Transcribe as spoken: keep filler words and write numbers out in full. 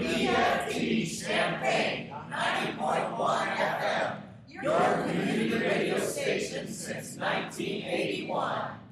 E F T Champaign, ninety point one F M, your community radio station since nineteen eighty-one.